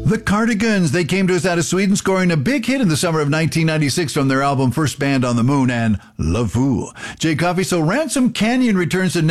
The Cardigans, they came to us out of Sweden, scoring a big hit in the summer of 1996 from their album First Band on the Moon and Love Fool. Jay Coffey, so Ransom Canyon returns to